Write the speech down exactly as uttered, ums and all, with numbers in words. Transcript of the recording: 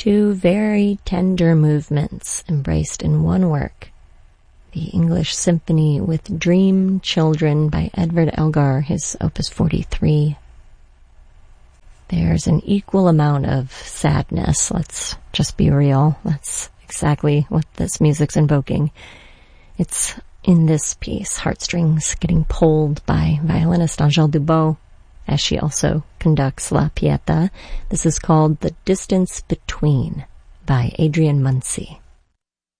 Two very tender movements embraced in one work. The English Symphony with Dream Children by Edvard Elgar, his Opus forty-three. There's an equal amount of sadness, let's just be real. That's exactly what this music's invoking. It's in this piece, heartstrings getting pulled by violinist Angèle Dubos, as she also conducts La Pietà. This is called The Distance Between by Adrian Muncy.